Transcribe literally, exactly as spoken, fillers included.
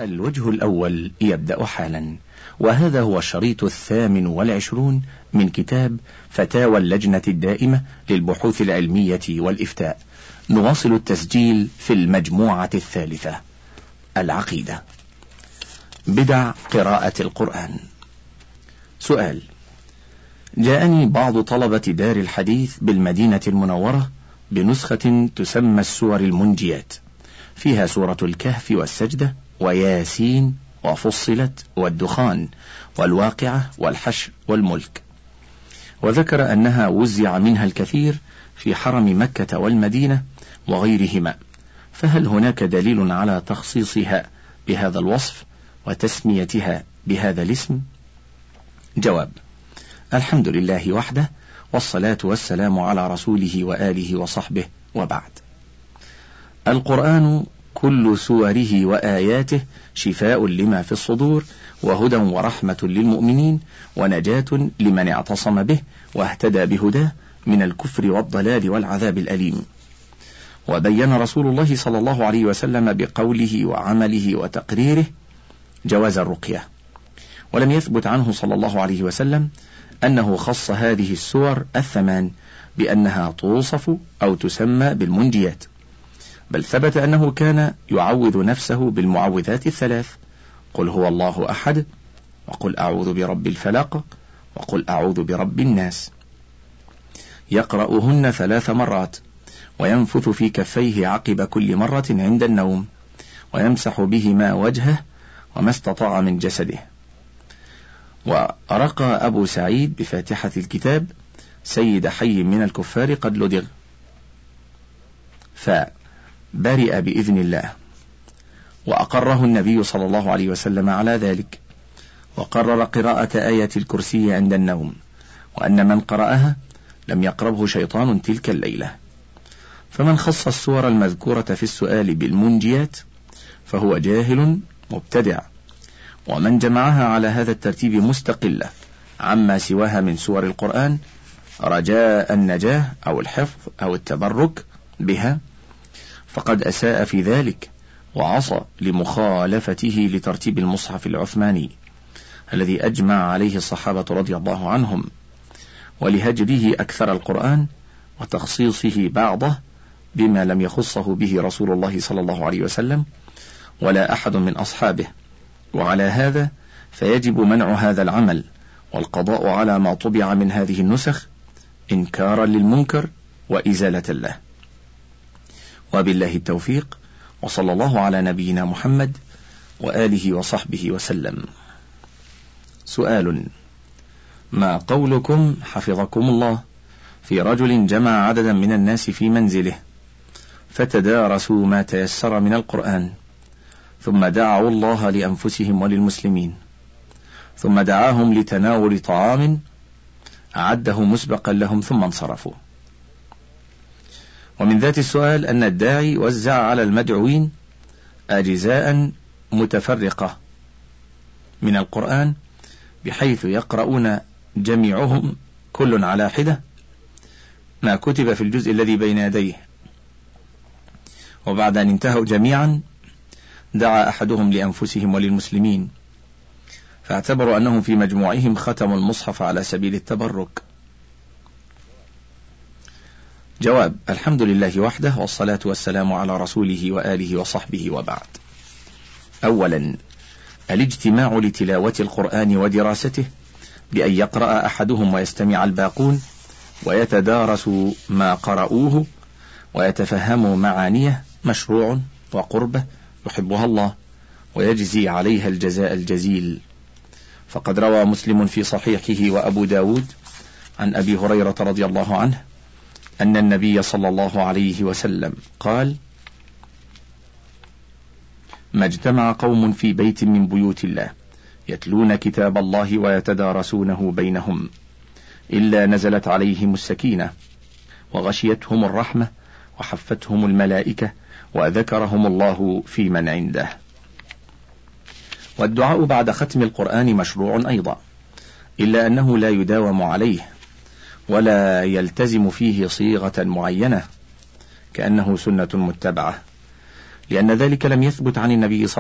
الوجه الأول يبدأ حالا، وهذا هو الشريط الثامن والعشرون من كتاب فتاوى اللجنة الدائمة للبحوث العلمية والإفتاء. نواصل التسجيل في المجموعة الثالثة، العقيدة. بدع قراءة القرآن. سؤال: جاءني بعض طلبة دار الحديث بالمدينة المنورة بنسخة تسمى السور المنجيات، فيها سورة الكهف والسجدة وياسين وفصلت والدخان والواقعة والحشر والملك، وذكر أنها وزع منها الكثير في حرم مكة والمدينة وغيرهما، فهل هناك دليل على تخصيصها بهذا الوصف وتسميتها بهذا الاسم؟ جواب: الحمد لله وحده، والصلاة والسلام على رسوله وآله وصحبه، وبعد. القرآن كل سوره وآياته شفاء لما في الصدور، وهدى ورحمة للمؤمنين، ونجاة لمن اعتصم به واهتدى بهداه من الكفر والضلال والعذاب الأليم. وبين رسول الله صلى الله عليه وسلم بقوله وعمله وتقريره جواز الرقية، ولم يثبت عنه صلى الله عليه وسلم أنه خص هذه السور الثمان بأنها توصف أو تسمى بالمنجيات، بل ثبت أنه كان يعوذ نفسه بالمعوذات الثلاث: قل هو الله أحد، وقل أعوذ برب الفلق، وقل أعوذ برب الناس، يقرأهن ثلاث مرات، وينفث في كفيه عقب كل مرة عند النوم، ويمسح بهما وجهه وما استطاع من جسده. ورقى أبو سعيد بفاتحة الكتاب: سيد حي من الكفار قد لدغ، فبرئ بإذن الله، وأقره النبي صلى الله عليه وسلم على ذلك، وقرر قراءة آية الكرسي عند النوم، وأن من قرأها لم يقربه شيطان تلك الليلة. فمن خص السور المذكورة في السؤال بالمنجيات فهو جاهل مبتدع، ومن جمعها على هذا الترتيب مستقلة عما سواها من سور القرآن رجاء النجاة أو الحفظ أو التبرك بها فقد أساء في ذلك، وعصى لمخالفته لترتيب المصحف العثماني الذي أجمع عليه الصحابة رضي الله عنهم، ولهجره أكثر القرآن وتخصيصه بعضه بما لم يخصه به رسول الله صلى الله عليه وسلم ولا أحد من أصحابه. وعلى هذا فيجب منع هذا العمل والقضاء على ما طبع من هذه النسخ إنكارا للمنكر وإزالة له. وبالله التوفيق، وصلى الله على نبينا محمد وآله وصحبه وسلم. سؤال: ما قولكم حفظكم الله في رجل جمع عددا من الناس في منزله فتدارسوا ما تيسر من القرآن، ثم دعوا الله لأنفسهم وللمسلمين، ثم دعاهم لتناول طعام أعده مسبقا لهم ثم انصرفوا؟ ومن ذات السؤال أن الداعي وزع على المدعوين أجزاء متفرقة من القرآن بحيث يقرؤون جميعهم كل على حدة ما كتب في الجزء الذي بين يديه، وبعد أن انتهوا جميعا دعا أحدهم لأنفسهم وللمسلمين، فاعتبروا أنهم في مجموعهم ختموا المصحف على سبيل التبرك. جواب: الحمد لله وحده، والصلاة والسلام على رسوله وآله وصحبه، وبعد. أولا، الاجتماع لتلاوة القرآن ودراسته بأن يقرأ أحدهم ويستمع الباقون ويتدارسوا ما قرأوه ويتفهموا معانيه مشروع وقربة يحبها الله ويجزي عليها الجزاء الجزيل. فقد روى مسلم في صحيحه وأبو داود عن أبي هريرة رضي الله عنه أن النبي صلى الله عليه وسلم قال: ما اجتمع قوم في بيت من بيوت الله يتلون كتاب الله ويتدارسونه بينهم إلا نزلت عليهم السكينة وغشيتهم الرحمة وحفتهم الملائكة وذكرهم الله في من عنده. والدعاء بعد ختم القرآن مشروع أيضا، إلا أنه لا يداوم عليه ولا يلتزم فيه صيغة معينة كأنه سنة متبعة، لأن ذلك لم يثبت عن النبي صلى